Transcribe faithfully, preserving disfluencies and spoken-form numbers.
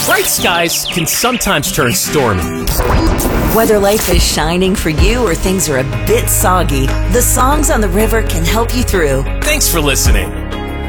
Bright skies can sometimes turn stormy. Whether life is shining for you or things are a bit soggy, the songs on the river can help you through. Thanks for listening.